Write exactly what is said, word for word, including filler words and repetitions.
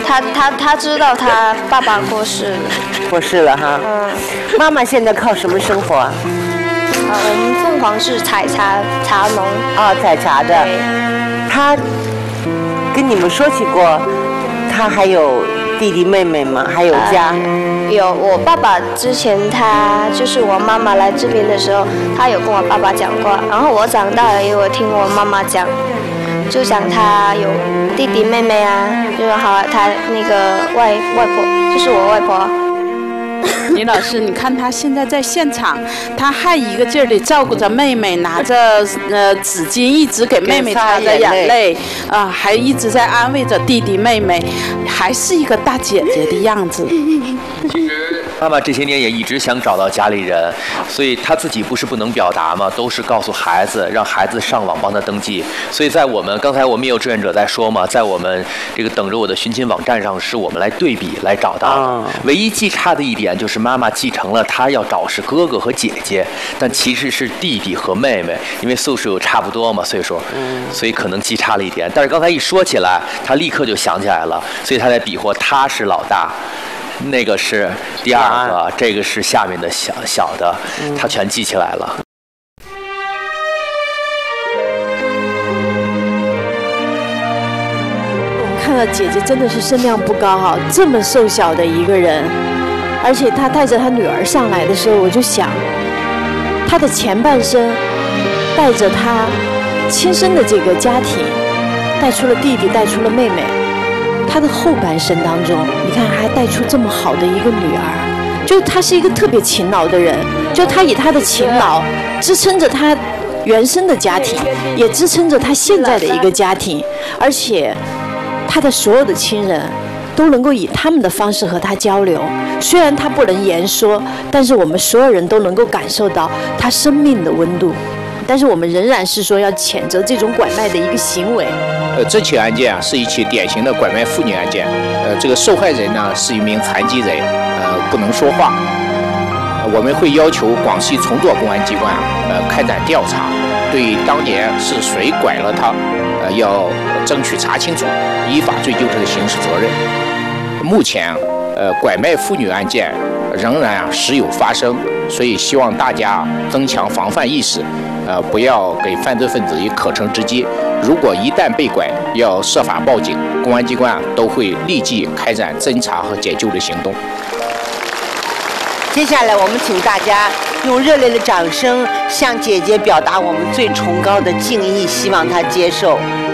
他他他知道他爸爸过世了。 过世了哈。嗯。妈妈现在靠什么生活啊？ 啊，我们凤凰是采茶茶农。 啊，采茶的。他跟你们说起过，他还有弟弟妹妹吗？还有家？ 呃、有，我爸爸之前他就是我妈妈来这边的时候，他有跟我爸爸讲过。然后我长大了也有听我妈妈讲，就讲他有弟弟妹妹啊，就是好他那个外外婆，就是我外婆。 李老师，你看他现在在现场，他还一个劲儿地照顾着妹妹，拿着呃纸巾一直给妹妹擦着眼泪，啊、呃，还一直在安慰着弟弟妹妹，还是一个大姐姐的样子。 妈妈这些年也一直想找到家里人，所以她自己不是不能表达嘛，都是告诉孩子，让孩子上网帮她登记。所以在我们刚才我们也有志愿者在说嘛，在我们这个等着我的寻亲网站上，是我们来对比来找到的。哦、唯一记差的一点就是妈妈继承了她要找是哥哥和姐姐，但其实是弟弟和妹妹，因为岁数有差不多嘛，岁数，嗯、所以可能记差了一点。但是刚才一说起来，她立刻就想起来了，所以她在比划，她是老大。那个是第二个，这个是下面的小小的，他全记起来了。 我们看到姐姐真的是身量不高哈，这么瘦小的一个人，而且她带着她女儿上来的时候，我就想，她的前半生带着她亲生的这个家庭，带出了弟弟，带出了妹妹。他的后半生当中，你看还带出这么好的一个女儿，就他是一个特别勤劳的人，就他以他的勤劳支撑着他原生的家庭，也支撑着他现在的一个家庭，而且他的所有的亲人都能够以他们的方式和他交流。虽然他不能言说，但是我们所有人都能够感受到他生命的温度。但是我们仍然是说要谴责这种拐卖的一个行为。 呃，这起案件啊是一起典型的拐卖妇女案件。呃，这个受害人呢是一名残疾人，呃，不能说话。呃、我们会要求广西崇左公安机关呃开展调查，对当年是谁拐了她，呃，要争取查清楚，依法追究这个刑事责任。目前，呃，拐卖妇女案件仍然啊时有发生，所以希望大家增强防范意识。呃，不要给犯罪分子以可乘之机。如果一旦被拐，要设法报警，公安机关啊都会立即开展侦查和解救的行动。 接下来，我们请大家用热烈的掌声向姐姐表达我们最崇高的敬意，希望她接受。